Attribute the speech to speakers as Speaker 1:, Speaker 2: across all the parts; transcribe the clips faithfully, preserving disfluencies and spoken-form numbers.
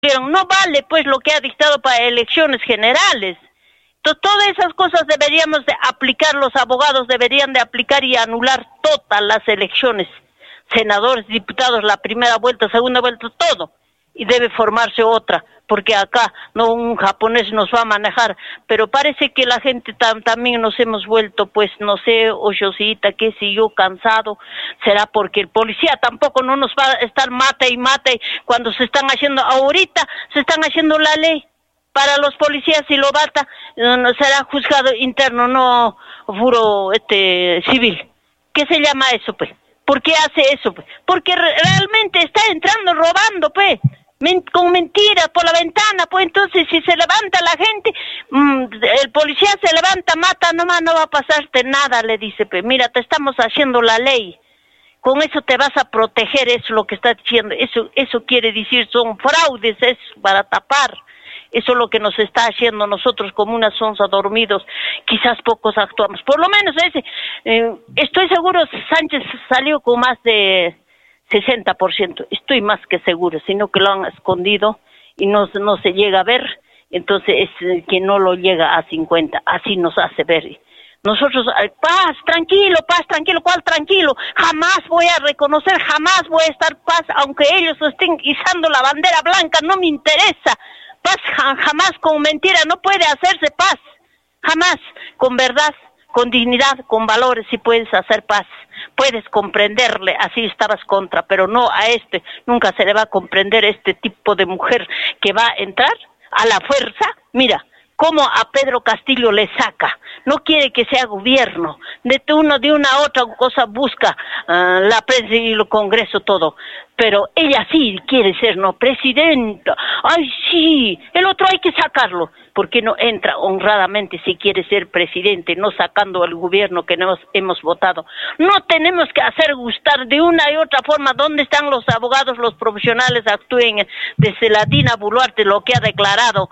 Speaker 1: no vale pues lo que ha dictado para elecciones generales. Entonces, todas esas cosas deberíamos de aplicar, los abogados deberían de aplicar y anular todas las elecciones, senadores, diputados, la primera vuelta, segunda vuelta, todo, y debe formarse otra, porque acá no un japonés nos va a manejar, pero parece que la gente tam, también nos hemos vuelto, pues, no sé, Ollosita, qué sé yo, cansado, será porque el policía tampoco no nos va a estar mate y mate cuando se están haciendo, ahorita se están haciendo la ley para los policías y lo bata, no será juzgado interno, no furo este civil. ¿Qué se llama eso, pues? ¿Por qué hace eso, pues? Porque re realmente está entrando robando, pues, Men con mentiras por la ventana, pues. Entonces si se levanta la gente, mmm, el policía se levanta, mata, nomás no va a pasarte nada, le dice, pues, mira, te estamos haciendo la ley, con eso te vas a proteger, eso es lo que está diciendo, eso, eso quiere decir, son fraudes, es para tapar. Eso es lo que nos está haciendo nosotros como una sonza dormidos, quizás pocos actuamos, por lo menos ese, eh, estoy seguro Sánchez salió con más de sesenta por ciento, estoy más que seguro, sino que lo han escondido y no, no se llega a ver, entonces es eh, que no lo llega a cincuenta, así nos hace ver. Nosotros, paz, tranquilo, paz, tranquilo, ¿cuál tranquilo? Jamás voy a reconocer, jamás voy a estar paz, aunque ellos estén izando la bandera blanca, no me interesa. Paz jamás con mentira, no puede hacerse paz, jamás, con verdad, con dignidad, con valores, si puedes hacer paz, puedes comprenderle, así estabas contra, pero no a este, nunca se le va a comprender este tipo de mujer que va a entrar a la fuerza, mira, cómo a Pedro Castillo le saca, no quiere que sea gobierno, de uno de una a otra cosa busca uh, la prensa y el Congreso todo, pero ella sí quiere ser, no, presidenta, ay sí, el otro hay que sacarlo, ¿por qué no entra honradamente si quiere ser presidente, no sacando al gobierno que nos hemos votado? No tenemos que hacer gustar de una y otra forma. ¿Dónde están los abogados, los profesionales actúen desde la Dina Boluarte, lo que ha declarado,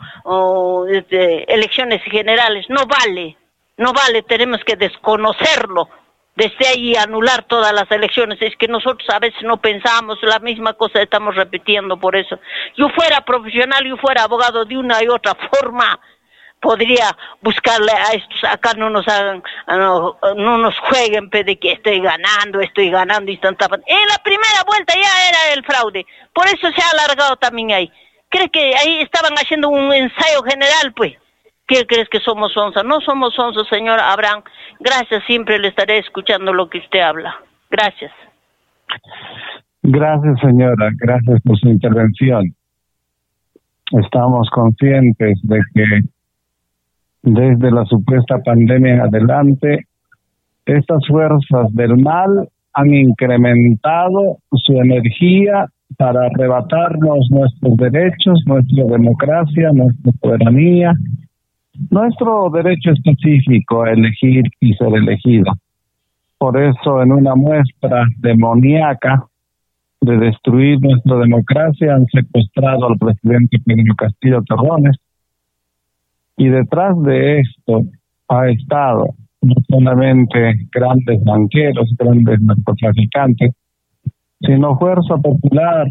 Speaker 1: o desde elecciones generales? No vale, no vale, tenemos que desconocerlo. Desde ahí anular todas las elecciones, es que nosotros a veces no pensamos la misma cosa, estamos repitiendo por eso. Yo fuera profesional, yo fuera abogado de una y otra forma, podría buscarle a estos, acá no nos hagan, no, no nos jueguen pe, de que estoy ganando, estoy ganando y están tapando. En la primera vuelta ya era el fraude, por eso se ha alargado también ahí. ¿Crees que ahí estaban haciendo un ensayo general, pues? ¿Qué crees que somos onza? No somos onza, señor Abraham. Gracias, siempre le estaré escuchando lo que usted habla. Gracias.
Speaker 2: Gracias, señora. Gracias por su intervención. Estamos conscientes de que desde la supuesta pandemia en adelante, estas fuerzas del mal han incrementado su energía para arrebatarnos nuestros derechos, nuestra democracia, nuestra soberanía, nuestro derecho específico a elegir y ser elegido. Por eso, en una muestra demoníaca de destruir nuestra democracia, han secuestrado al presidente Pedro Castillo Terrones, y detrás de esto ha estado no solamente grandes banqueros, grandes narcotraficantes, sino Fuerza Popular,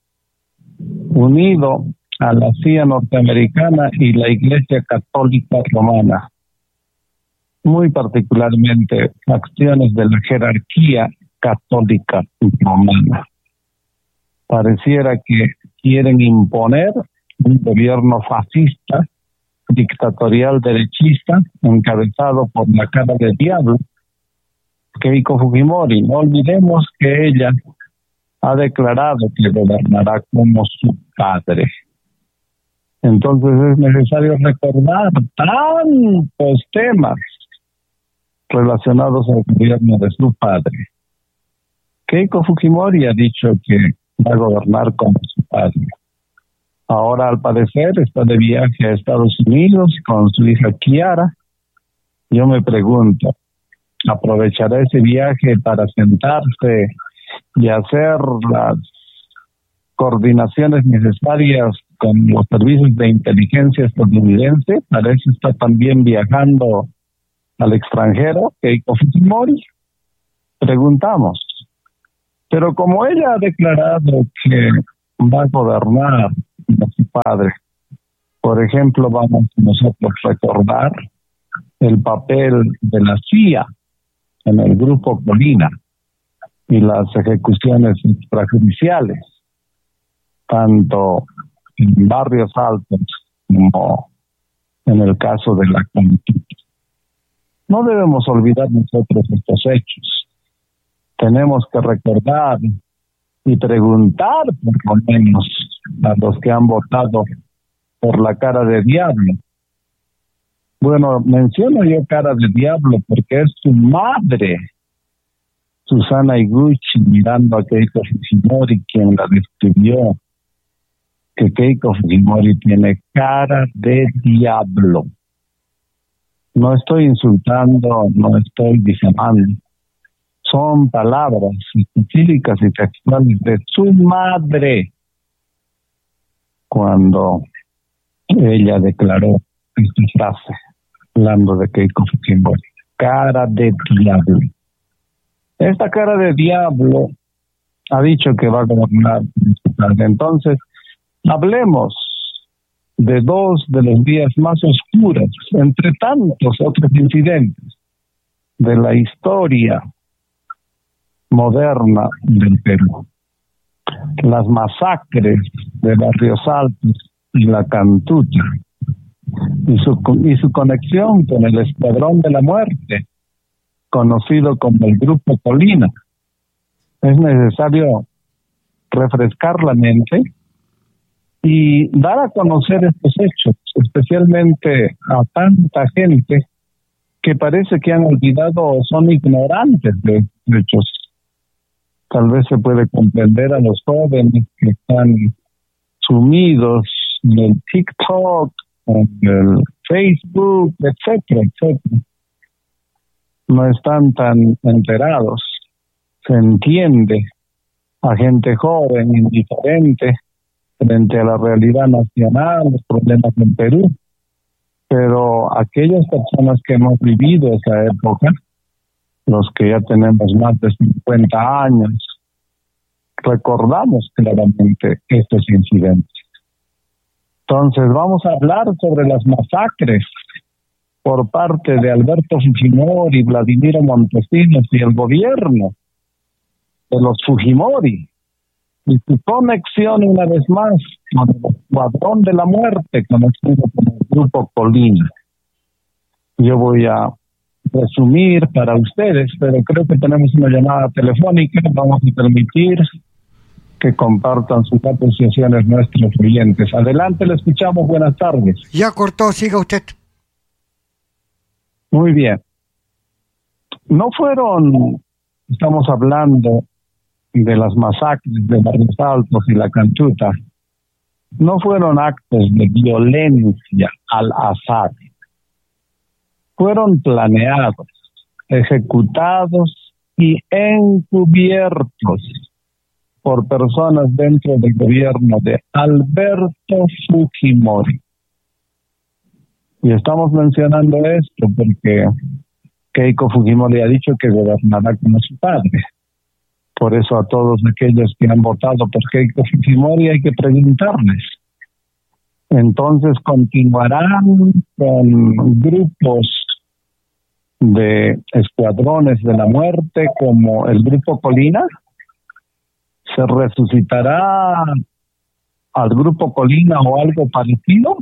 Speaker 2: unido a la C I A norteamericana y la Iglesia Católica Romana, muy particularmente facciones de la jerarquía católica romana. Pareciera que quieren imponer un gobierno fascista, dictatorial derechista, encabezado por la cara del diablo, Keiko Fujimori. No olvidemos que ella ha declarado que gobernará como su padre. Entonces es necesario recordar tantos temas relacionados al gobierno de su padre. Keiko Fujimori ha dicho que va a gobernar como su padre. Ahora, al parecer, está de viaje a Estados Unidos con su hija Kiara. Yo me pregunto, ¿aprovechará ese viaje para sentarse y hacer las coordinaciones necesarias con los servicios de inteligencia estadounidense? Para eso está también viajando al extranjero, Keiko Fujimori. Preguntamos. Pero como ella ha declarado que va a gobernar como su padre. Por ejemplo, vamos nosotros a recordar el papel de la C I A en el Grupo Colina y las ejecuciones extrajudiciales, tanto en Barrios Altos como en el caso de la Cantuta. No debemos olvidar nosotros estos hechos. Tenemos que recordar y preguntar, por lo menos, a los que han votado por la cara de diablo. Bueno, menciono yo cara de diablo porque es su madre, Susana Higuchi, mirando a Keiko Fujimori, quien la describió, que Keiko Fujimori tiene cara de diablo. No estoy insultando, no estoy difamando. Son palabras específicas y textuales de su madre cuando ella declaró esta frase, hablando de Keiko Fujimori. Cara de diablo. Esta cara de diablo ha dicho que va a gobernar. Entonces, hablemos de dos de los días más oscuros, entre tantos otros incidentes, de la historia moderna del Perú. Las masacres de Barrios Altos y la Cantuta, y su, y su conexión con el Escuadrón de la Muerte, conocido como el Grupo Colina. Es necesario refrescar la mente y dar a conocer estos hechos, especialmente a tanta gente que parece que han olvidado o son ignorantes de estos hechos. Tal vez se puede comprender a los jóvenes que están sumidos en el TikTok, en el Facebook, etcétera, etcétera. No están tan enterados. Se entiende a gente joven, indiferente, frente a la realidad nacional, los problemas en Perú. Pero aquellas personas que hemos vivido esa época, los que ya tenemos más de cincuenta años, recordamos claramente estos incidentes. Entonces vamos a hablar sobre las masacres por parte de Alberto Fujimori, Vladimiro Montesinos y el gobierno de los Fujimori, y su conexión una vez más con el Escuadrón de la Muerte, conocido como el Grupo Colina. Yo voy a resumir para ustedes, pero creo que tenemos una llamada telefónica. Vamos a permitir que compartan sus apreciaciones nuestros oyentes. Adelante, le escuchamos. Buenas tardes.
Speaker 3: Ya cortó, siga usted.
Speaker 2: Muy bien. No fueron, estamos hablando de las masacres de Barrios Altos y la Cantuta, no fueron actos de violencia al azar. Fueron planeados, ejecutados y encubiertos por personas dentro del gobierno de Alberto Fujimori. Y estamos mencionando esto porque Keiko Fujimori ha dicho que gobernará como su padre. Por eso a todos aquellos que han votado por Keiko Fujimori hay que preguntarles. Entonces, ¿continuarán con grupos de escuadrones de la muerte como el Grupo Colina? ¿Se resucitará al Grupo Colina o algo parecido?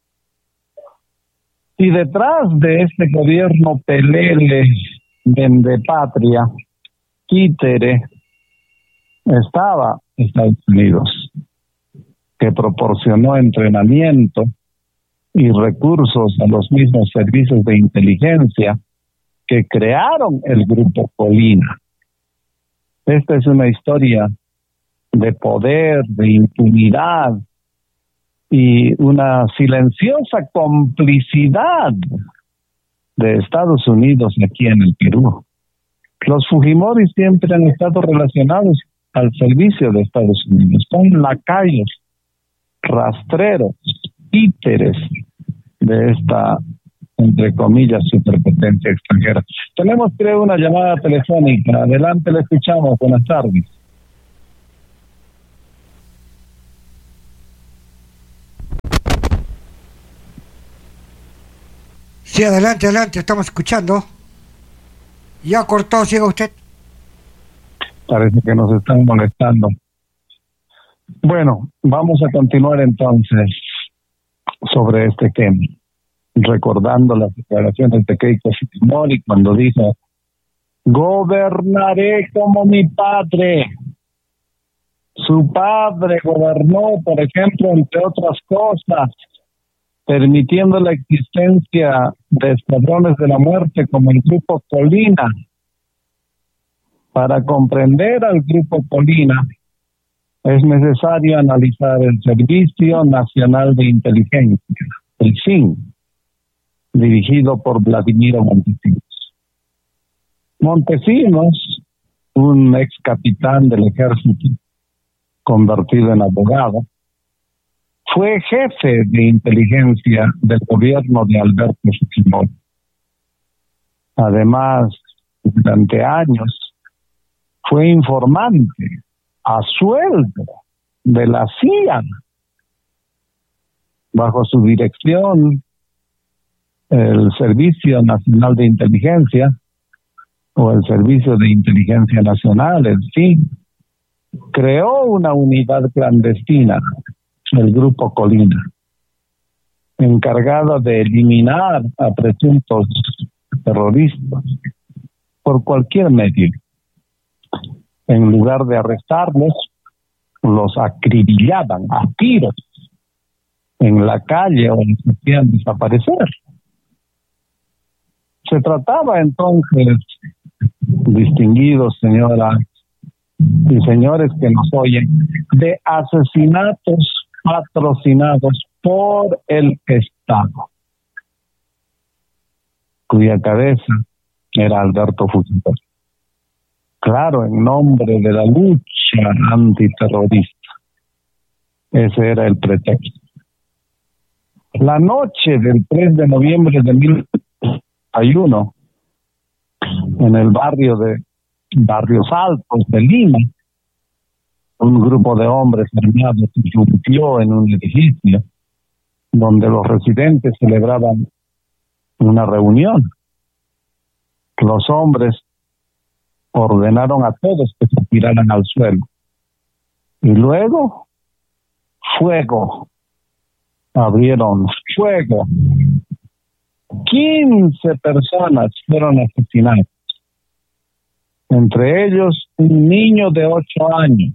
Speaker 2: Y detrás de este gobierno pelele, vendepatria, títere, estaba Estados Unidos, que proporcionó entrenamiento y recursos a los mismos servicios de inteligencia que crearon el Grupo Colina. Esta es una historia de poder, de impunidad y una silenciosa complicidad de Estados Unidos aquí en el Perú. Los Fujimori siempre han estado relacionados al servicio de Estados Unidos. Son lacayos, rastreros, títeres de esta, entre comillas, superpotencia extranjera. Tenemos, creo, una llamada telefónica. Adelante, le escuchamos. Buenas tardes.
Speaker 3: Sí, adelante, adelante, estamos escuchando. Ya cortó, siga usted.
Speaker 2: Parece que nos están molestando. Bueno, vamos a continuar entonces sobre este tema, recordando las declaraciones de Keiko Fujimori cuando dijo: gobernaré como mi padre. Su padre gobernó, por ejemplo, entre otras cosas, permitiendo la existencia de escuadrones de la muerte como el Grupo Colina. Para comprender al Grupo Colina es necesario analizar el Servicio Nacional de Inteligencia, el S I N, dirigido por Vladimiro Montesinos. Montesinos, un ex capitán del ejército convertido en abogado, fue jefe de inteligencia del gobierno de Alberto Fujimori. Además, durante años, fue informante a sueldo de la C I A. Bajo su dirección, el Servicio Nacional de Inteligencia, o el Servicio de Inteligencia Nacional, el S I N, creó una unidad clandestina, el Grupo Colina, encargada de eliminar a presuntos terroristas por cualquier medio. En lugar de arrestarlos, los acribillaban a tiros en la calle o los hacían desaparecer. Se trataba entonces, distinguidos señoras y señores que nos oyen, de asesinatos patrocinados por el Estado, cuya cabeza era Alberto Fujimori. Claro, en nombre de la lucha antiterrorista. Ese era el pretexto. La noche del tres de noviembre de mil novecientos noventa y uno, en el barrio de Barrios Altos de Lima, un grupo de hombres armados se irrumpió en un edificio donde los residentes celebraban una reunión. Los hombres ordenaron a todos que se tiraran al suelo. Y luego, fuego. Abrieron fuego. quince personas fueron asesinadas. Entre ellos, un niño de ocho años.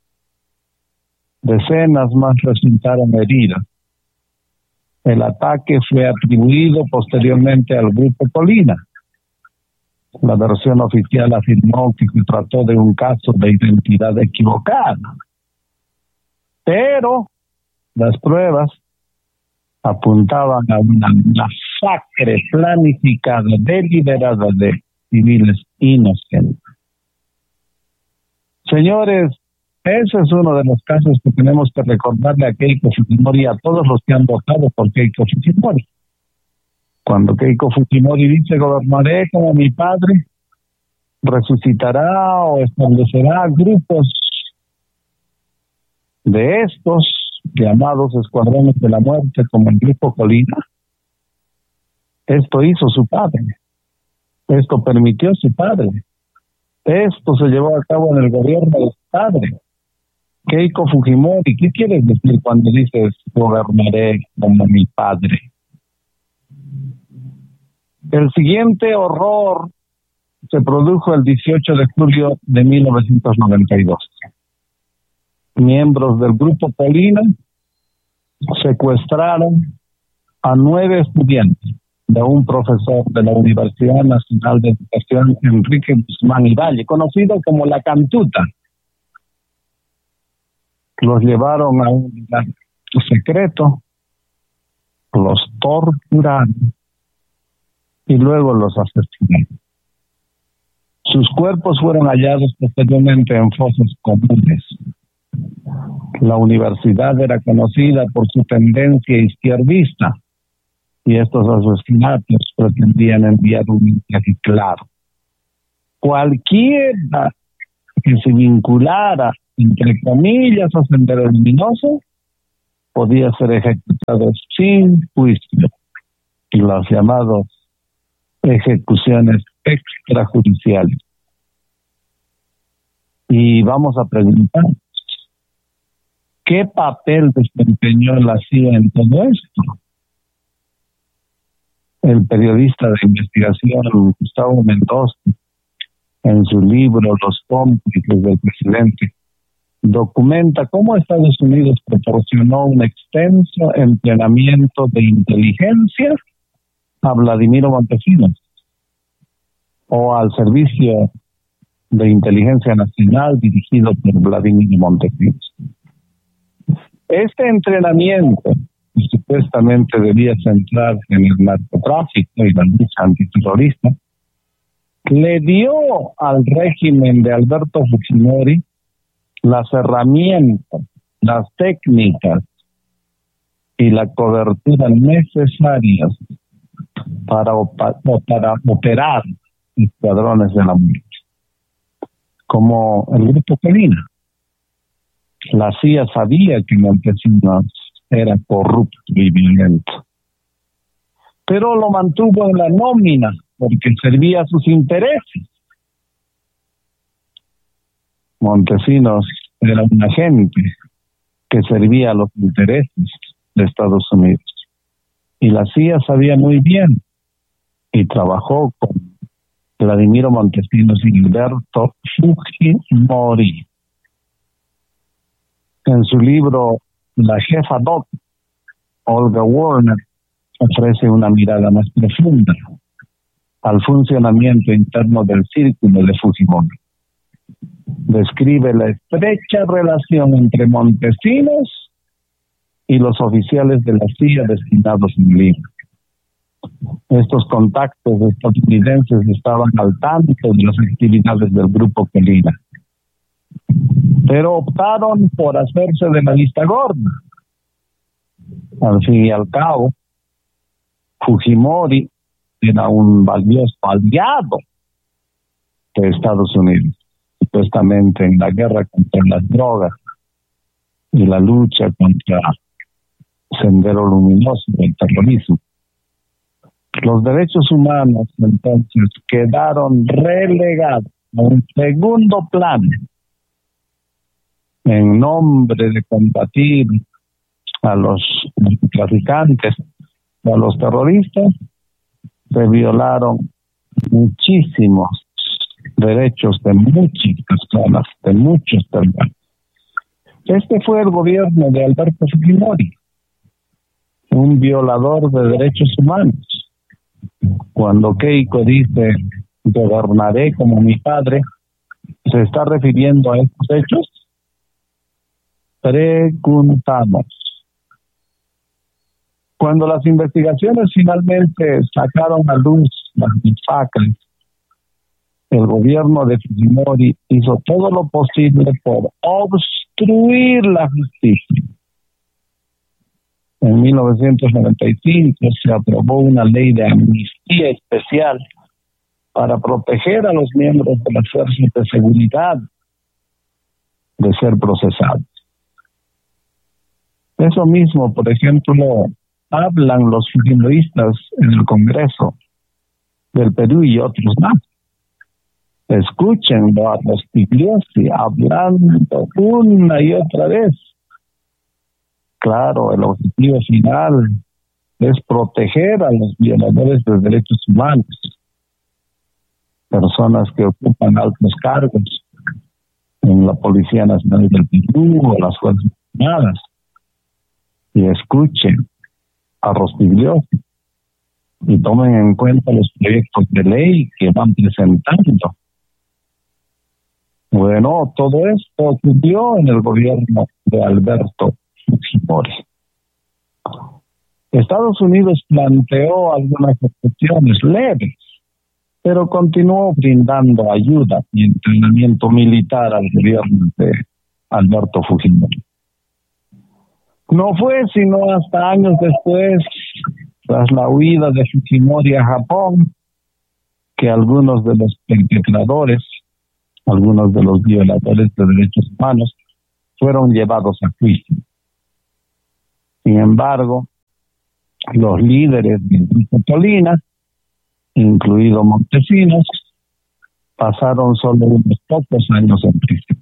Speaker 2: Decenas más resultaron heridas. El ataque fue atribuido posteriormente al Grupo Colina. La versión oficial afirmó que se trató de un caso de identidad equivocada. Pero las pruebas apuntaban a una masacre planificada, deliberada de civiles inocentes. Señores, ese es uno de los casos que tenemos que recordarle a Keiko Fujimori y a todos los que han votado por Keiko Fujimori. Cuando Keiko Fujimori dice: gobernaré como mi padre, resucitará o establecerá grupos de estos llamados escuadrones de la muerte como el Grupo Colina. Esto hizo su padre. Esto permitió su padre. Esto se llevó a cabo en el gobierno de su padre. Keiko Fujimori, ¿qué quieres decir cuando dices gobernaré como mi padre? El siguiente horror se produjo el dieciocho de julio de mil novecientos noventa y dos. Miembros del Grupo Colina secuestraron a nueve estudiantes de un profesor de la Universidad Nacional de Educación, Enrique Guzmán y Valle, conocido como La Cantuta. Los llevaron a un lugar secreto, los torturaron y luego los asesinaron. Sus cuerpos fueron hallados posteriormente en fosas comunes. La universidad era conocida por su tendencia izquierdista y estos asesinatos pretendían enviar un mensaje claro. Cualquiera que se vinculara, entre comillas, a Sendero Luminoso podía ser ejecutado sin juicio. Y los llamados ejecuciones extrajudiciales. Y vamos a preguntar, ¿qué papel desempeñó la C I A en todo esto? El periodista de investigación Gustavo Mendoza, en su libro Los cómplices del presidente, documenta cómo Estados Unidos proporcionó un extenso entrenamiento de inteligencia a Vladimiro Montesinos, o al Servicio de Inteligencia Nacional dirigido por Vladimiro Montesinos. Este entrenamiento, que supuestamente debía centrarse en el narcotráfico y la lucha antiterrorista, le dio al régimen de Alberto Fujimori las herramientas, las técnicas y la cobertura necesarias para, opa- para operar escuadrones de la muerte, como el Grupo Colina. La C I A sabía que Montesinos era corrupto y violento, pero lo mantuvo en la nómina porque servía a sus intereses. Montesinos era un agente que servía a los intereses de Estados Unidos. Y la C I A sabía muy bien y trabajó con Vladimiro Montesinos y Alberto Fujimori. En su libro La jefa Doc, Olga Warner ofrece una mirada más profunda al funcionamiento interno del círculo de Fujimori. Describe la estrecha relación entre Montesinos y los oficiales de la C I A destinados en Lima. Estos contactos estadounidenses estaban al tanto de las actividades del Grupo Colina, pero optaron por hacerse de la vista gorda. Al fin y al cabo, Fujimori era un valioso aliado de Estados Unidos, supuestamente en la guerra contra las drogas y la lucha contra Sendero Luminoso del terrorismo. Los derechos humanos entonces quedaron relegados a un segundo plano en nombre de combatir a los traficantes o a los terroristas. Se violaron muchísimos derechos de muchas personas, de muchos peruanos. Este fue el gobierno de Alberto Fujimori, un violador de derechos humanos. Cuando Keiko dice gobernaré como mi padre, ¿se está refiriendo a estos hechos? Preguntamos. Cuando las investigaciones finalmente sacaron a luz las masacres, el gobierno de Fujimori hizo todo lo posible por obstruir la justicia. En mil novecientos noventa y cinco se aprobó una ley de amnistía especial para proteger a los miembros de las fuerzas de seguridad de ser procesados. Eso mismo, por ejemplo, hablan los fujimoristas en el Congreso del Perú y otros más. Escúchenlo a Rospigliosi hablando una y otra vez. Claro, el objetivo final es proteger a los violadores de derechos humanos, personas que ocupan altos cargos en la Policía Nacional del Perú o las Fuerzas Armadas. Y escuchen a Rospigliosi y tomen en cuenta los proyectos de ley que van presentando. Bueno, todo esto ocurrió en el gobierno de Alberto Fujimori. Estados Unidos planteó algunas excepciones leves, pero continuó brindando ayuda y entrenamiento militar al gobierno de Alberto Fujimori. No fue sino hasta años después, tras la huida de Fujimori a Japón, que algunos de los perpetradores, algunos de los violadores de derechos humanos, fueron llevados a juicio. Sin embargo, los líderes del Grupo Colina incluido Montesinos, pasaron solo unos pocos años en prisión.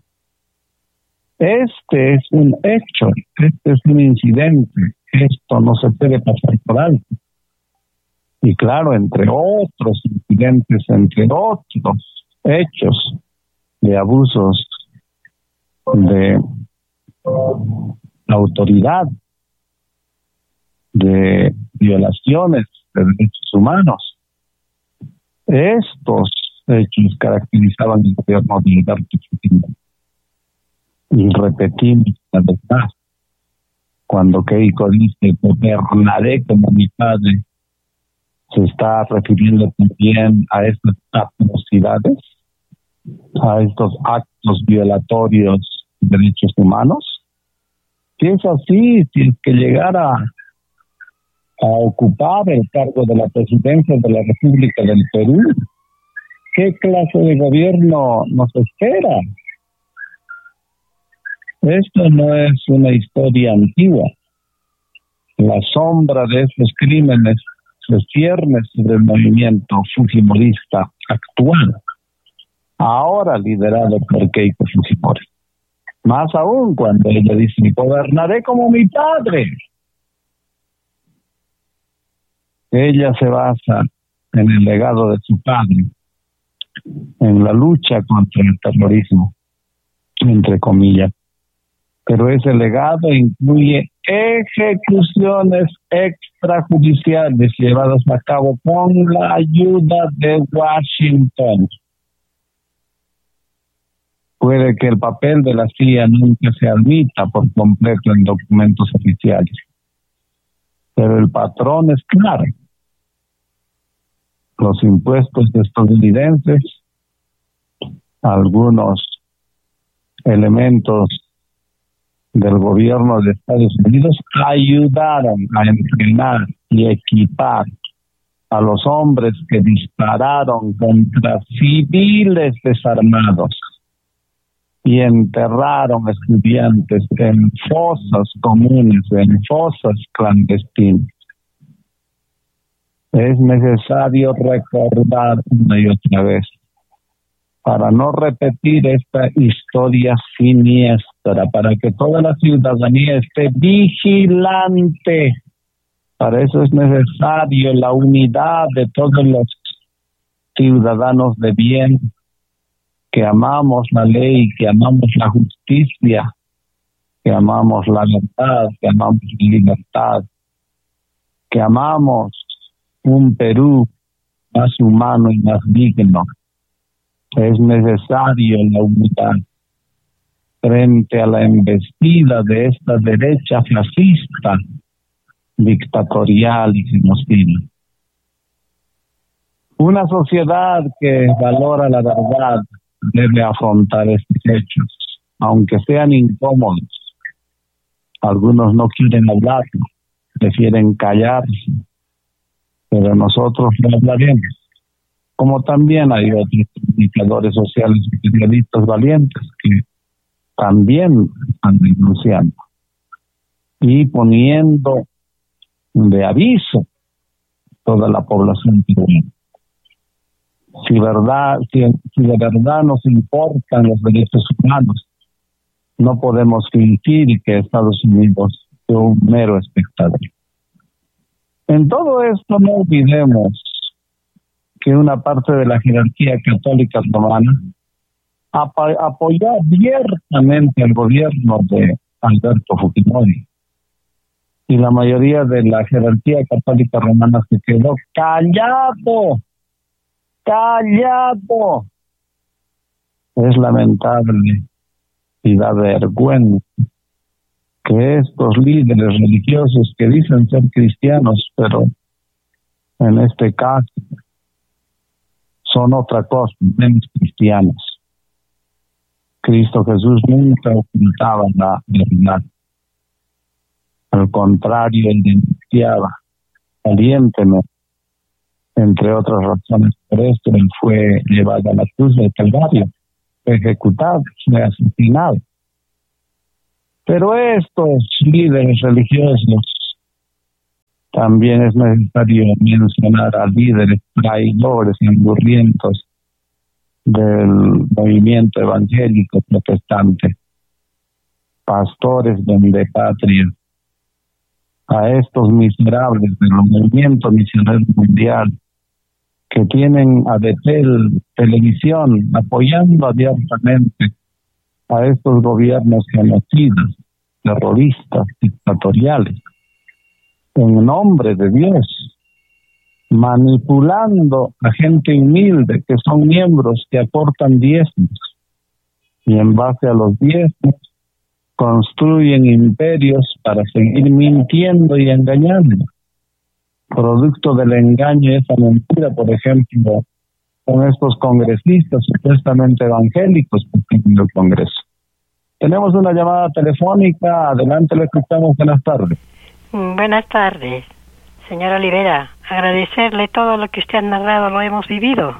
Speaker 2: Este es un hecho, este es un incidente, esto no se puede pasar por alto. Y claro, entre otros incidentes, entre otros hechos de abusos de autoridad, de violaciones de derechos humanos, estos hechos caracterizaban el gobierno de Alberto Fujimori. Y repetimos la verdad. Cuando Keiko dice gobernaré como mi padre, se está refiriendo también a estas atrocidades, a estos actos violatorios de derechos humanos. Si es así, si es que llegara a ocupar el cargo de la presidencia de la República del Perú, ¿qué clase de gobierno nos espera? Esto no es una historia antigua. La sombra de estos crímenes se cierne sobre el movimiento fujimorista actual, ahora liderado por Keiko Fujimori. Más aún cuando ella dice, gobernaré como mi padre. Ella se basa en el legado de su padre, en la lucha contra el terrorismo, entre comillas. Pero ese legado incluye ejecuciones extrajudiciales llevadas a cabo con la ayuda de Washington. Puede que el papel de la C I A nunca se admita por completo en documentos oficiales, pero el patrón es claro. Los impuestos estadounidenses, algunos elementos del gobierno de Estados Unidos ayudaron a entrenar y equipar a los hombres que dispararon contra civiles desarmados y enterraron estudiantes en fosas comunes, en fosas clandestinas. Es necesario recordar una y otra vez para no repetir esta historia siniestra, para que toda la ciudadanía esté vigilante. Para eso es necesario la unidad de todos los ciudadanos de bien, que amamos la ley, que amamos la justicia, que amamos la verdad, que amamos la libertad, que amamos un Perú más humano y más digno. Es necesario la unidad frente a la embestida de esta derecha fascista, dictatorial y genocida. Una sociedad que valora la verdad debe afrontar estos hechos, aunque sean incómodos. Algunos no quieren hablar, prefieren callarse, pero nosotros lo hablaremos. Como también hay otros comunicadores sociales y periodistas valientes que también están denunciando y poniendo de aviso toda la población peruana. Si verdad, si, si de verdad nos importan los derechos humanos, no podemos fingir que Estados Unidos es un mero espectador. En todo esto no olvidemos que una parte de la jerarquía católica romana ap- apoyó abiertamente al gobierno de Alberto Fujimori. Y la mayoría de la jerarquía católica romana se quedó callado, callado. Es lamentable y da vergüenza que estos líderes religiosos que dicen ser cristianos, pero en este caso son otra cosa, menos cristianos. Cristo Jesús nunca ocultaba la verdad. Al contrario, él denunciaba valientemente. Entre otras razones, por esto él fue llevado a la cruz del Calvario, fue ejecutado, fue asesinado. Pero estos líderes religiosos También es necesario mencionar a líderes traidores y hambrientos del movimiento evangélico protestante, pastores de patria, a estos miserables del movimiento misionero mundial que tienen a D T L Televisión apoyando abiertamente a estos gobiernos genocidas, terroristas, dictatoriales, en nombre de Dios, manipulando a gente humilde que son miembros que aportan diezmos y en base a los diezmos construyen imperios para seguir mintiendo y engañando. Producto del engaño y esa mentira, por ejemplo, con estos congresistas supuestamente evangélicos en el Congreso. Tenemos una llamada telefónica. Adelante, le escuchamos. Buenas tardes.
Speaker 4: Buenas tardes, señor Olivera. Agradecerle todo lo que usted ha narrado, lo hemos vivido.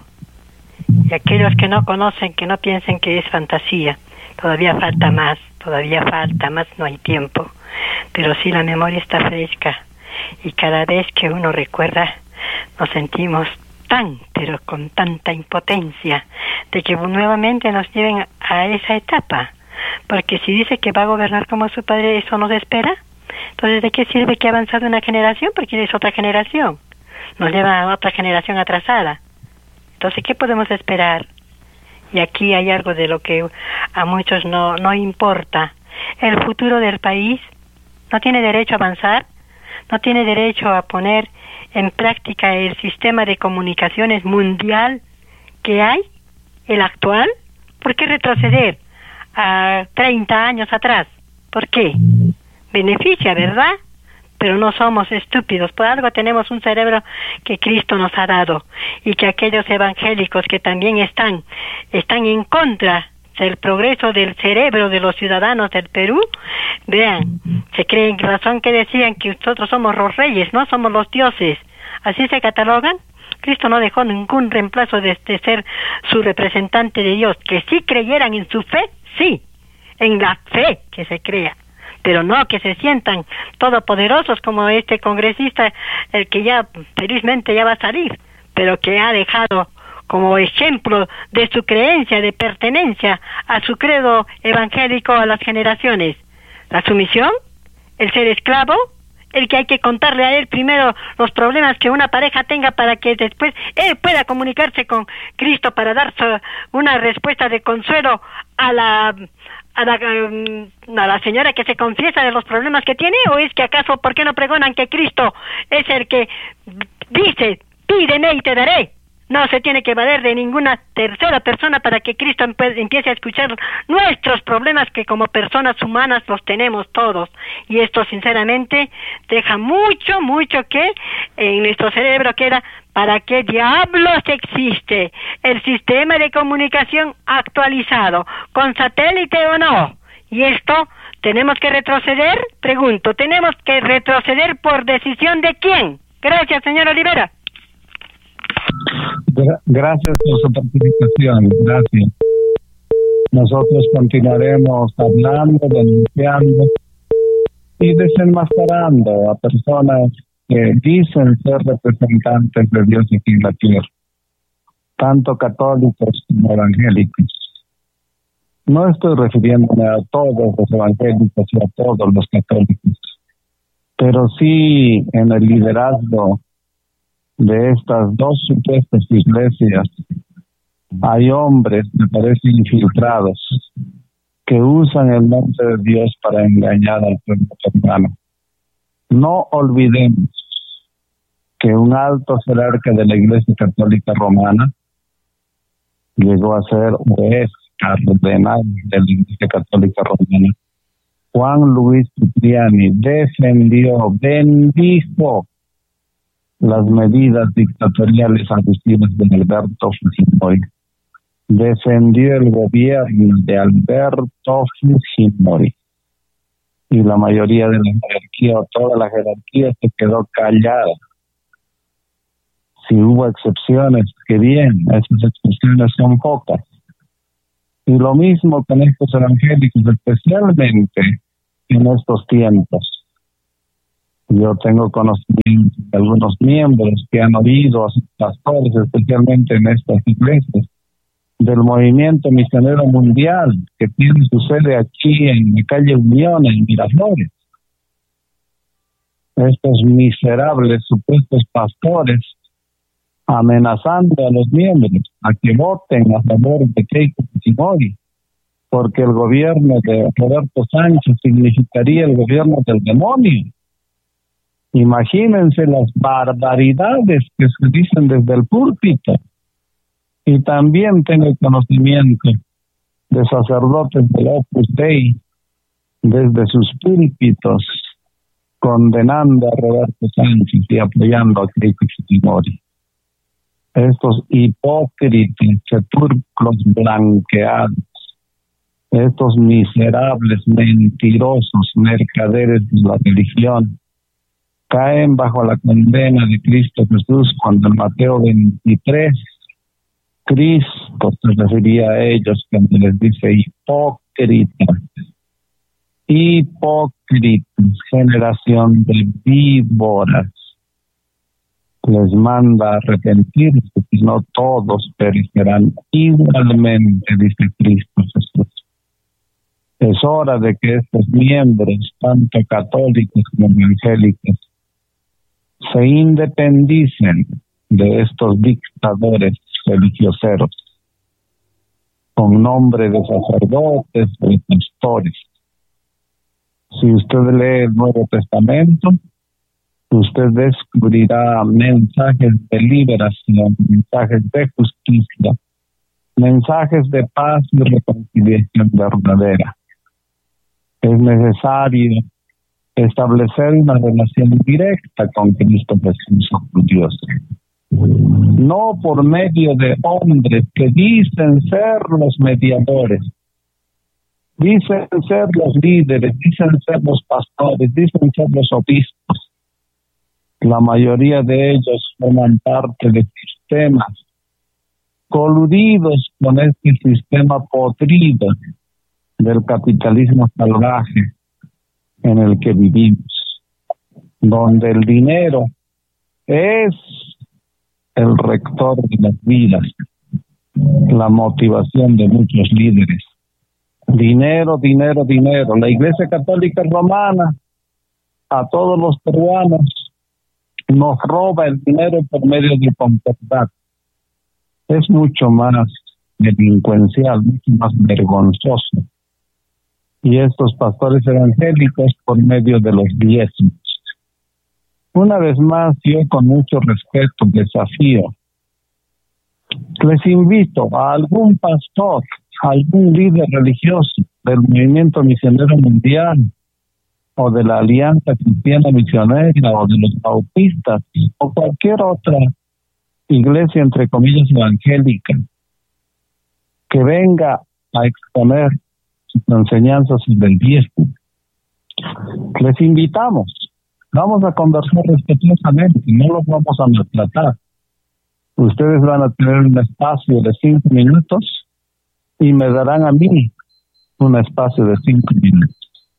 Speaker 4: Y aquellos que no conocen, que no piensen que es fantasía. Todavía falta más, todavía falta más, no hay tiempo. Pero sí, la memoria está fresca. Y cada vez que uno recuerda, nos sentimos tan, pero con tanta impotencia, de que nuevamente nos lleven a esa etapa. Porque si dice que va a gobernar como su padre, ¿eso nos espera? Entonces, ¿de qué sirve que ha avanzado una generación? Porque es otra generación. Nos lleva a otra generación atrasada. Entonces, ¿qué podemos esperar? Y aquí hay algo de lo que a muchos no, no importa. El futuro del país no tiene derecho a avanzar, no tiene derecho a poner en práctica el sistema de comunicaciones mundial que hay, el actual. ¿Por qué retroceder a treinta años atrás? ¿Por qué? Beneficia, ¿verdad? Pero no somos estúpidos. Por algo tenemos un cerebro que Cristo nos ha dado, y que aquellos evangélicos que también están están en contra del progreso del cerebro de los ciudadanos del Perú, vean, se creen razón que decían que nosotros somos los reyes, no somos los dioses. Así se catalogan. Cristo no dejó ningún reemplazo de, de ser su representante de Dios. Que sí creyeran en su fe, sí, en la fe que se crea, pero no que se sientan todopoderosos como este congresista, el que ya felizmente ya va a salir, pero que ha dejado como ejemplo de su creencia, de pertenencia a su credo evangélico a las generaciones. La sumisión, el ser esclavo, el que hay que contarle a él primero los problemas que una pareja tenga para que después él pueda comunicarse con Cristo para dar su, una respuesta de consuelo a la a la, a la señora que se confiesa de los problemas que tiene. ¿O es que acaso, por qué no pregonan que Cristo es el que dice, pídeme y te daré? No se tiene que valer de ninguna tercera persona para que Cristo empiece a escuchar nuestros problemas, que como personas humanas los tenemos todos. Y esto sinceramente deja mucho, mucho que en nuestro cerebro queda. ¿Para qué diablos existe el sistema de comunicación actualizado, con satélite o no? Y esto, ¿tenemos que retroceder? Pregunto, ¿tenemos que retroceder por decisión de quién? Gracias, señor Olivera.
Speaker 2: Gracias por su participación, gracias. Nosotros continuaremos hablando, denunciando y desenmascarando a personas que dicen ser representantes de Dios aquí en la tierra, tanto católicos como evangélicos. No estoy refiriéndome a todos los evangélicos y a todos los católicos, pero sí en el liderazgo de estas dos supuestas iglesias hay hombres, me parece, infiltrados, que usan el nombre de Dios para engañar al pueblo hermano. No olvidemos que un alto jerarca de la Iglesia Católica Romana llegó a ser o es cardenal de la Iglesia Católica Romana. Juan Luis Cipriani defendió, bendijo las medidas dictatoriales abusivas de Alberto Fujimori. Defendió el gobierno de Alberto Fujimori. Y la mayoría de la jerarquía, o toda la jerarquía, se quedó callada. Si hubo excepciones, qué bien, esas excepciones son pocas. Y lo mismo con estos evangélicos, especialmente en estos tiempos. Yo tengo conocimiento de algunos miembros que han oído a sus pastores, especialmente en estas iglesias, del movimiento misionero mundial que tiene su sede aquí en la calle Unión, en Miraflores. Estos miserables supuestos pastores amenazando a los miembros a que voten a favor de Keiko Fujimori, porque el gobierno de Roberto Sánchez significaría el gobierno del demonio. Imagínense las barbaridades que se dicen desde el púlpito. Y también tengo conocimiento de sacerdotes del Opus Dei desde sus púlpitos condenando a Roberto Sánchez y apoyando a Keiko Fujimori. Estos hipócritas, sepulcros blanqueados, estos miserables, mentirosos mercaderes de la religión, caen bajo la condena de Cristo Jesús cuando en Mateo veintitrés, Cristo se refería a ellos cuando les dice hipócritas, hipócritas, generación de víboras. Les manda a arrepentirse, si no todos perecerán igualmente, dice Cristo Jesús. Es hora de que estos miembros, tanto católicos como evangélicos, se independicen de estos dictadores religioseros, con nombre de sacerdotes, de pastores. Si usted lee el Nuevo Testamento, usted descubrirá mensajes de liberación, mensajes de justicia, mensajes de paz y reconciliación verdadera. Es necesario establecer una relación directa con Cristo Jesús, con Dios. No por medio de hombres que dicen ser los mediadores, dicen ser los líderes, dicen ser los pastores, dicen ser los obispos. La mayoría de ellos forman parte de sistemas coludidos con este sistema podrido del capitalismo salvaje en el que vivimos, donde el dinero es el rector de las vidas, la motivación de muchos líderes. Dinero, dinero, dinero. La Iglesia Católica Romana a todos los peruanos nos roba el dinero por medio de concordato. Es mucho más delincuencial, mucho más vergonzoso. Y estos pastores evangélicos por medio de los diezmos. Una vez más, yo con mucho respeto desafío, les invito a algún pastor, a algún líder religioso del movimiento misionero mundial, o de la Alianza Cristiana Misionera, o de los bautistas, o cualquier otra iglesia, entre comillas, evangélica, que venga a exponer sus enseñanzas sobre el diezmo. Les invitamos, vamos a conversar respetuosamente, no los vamos a maltratar. Ustedes van a tener un espacio de cinco minutos y me darán a mí un espacio de cinco minutos.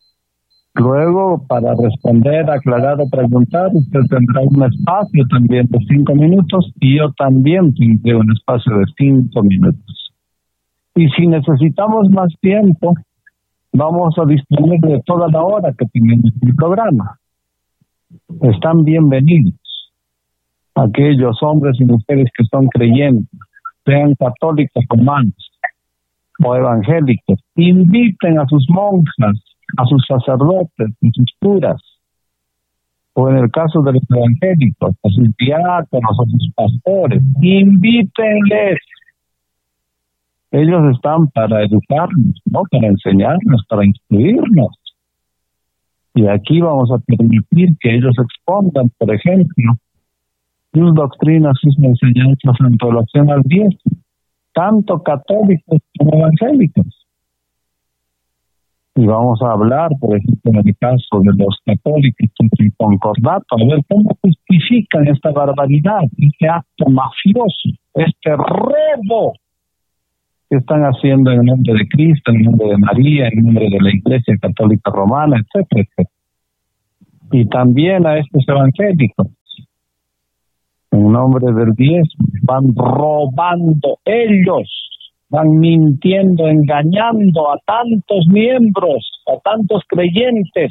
Speaker 2: Luego, para responder, aclarar o preguntar, usted tendrá un espacio también de cinco minutos y yo también tendré un espacio de cinco minutos. Y si necesitamos más tiempo, vamos a disponer de toda la hora que tenemos en el programa. Están bienvenidos aquellos hombres y mujeres que son creyentes, sean católicos romanos o evangélicos. Inviten a sus monjas, a sus sacerdotes, a sus curas, o en el caso de los evangélicos, a sus diáconos, a sus pastores. Invítenles. Ellos están para educarnos, no para enseñarnos, para instruirnos. Y aquí vamos a permitir que ellos expongan, por ejemplo, sus doctrinas, sus enseñanzas en relación al diezmo, tanto católicos como evangélicos. Y vamos a hablar, por ejemplo, en el caso de los católicos contra el concordato, a ver cómo justifican esta barbaridad, este acto mafioso, este robo que están haciendo en nombre de Cristo, en nombre de María, en nombre de la Iglesia Católica Romana, etcétera, etcétera. y también a estos evangélicos. En nombre del diezmo van robando ellos, van mintiendo, engañando a tantos miembros, a tantos creyentes.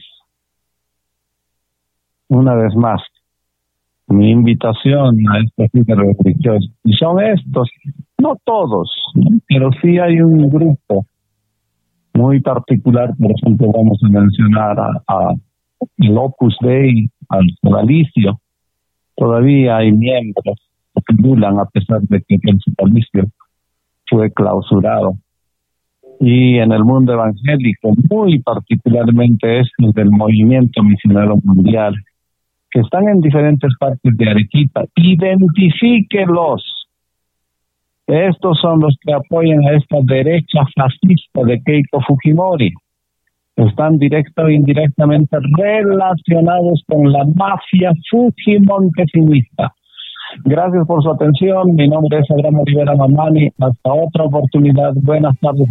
Speaker 2: Una vez más, mi invitación a estos líderes religiosos, y son estos, no todos, ¿no? Pero sí hay un grupo muy particular. Por ejemplo, vamos a mencionar a, a el Opus Dei, al sodalicio. Todavía hay miembros que pululan a pesar de que el sodalicio fue clausurado. Y en el mundo evangélico, muy particularmente estos del movimiento misionero mundial, que están en diferentes partes de Arequipa, identifíquelos. Estos son los que apoyan a esta derecha fascista de Keiko Fujimori. Están directa o indirectamente relacionados con la mafia fujimontesinista. Gracias por su atención. Mi nombre es Abraham Olivera Mamani. Hasta otra oportunidad. Buenas tardes.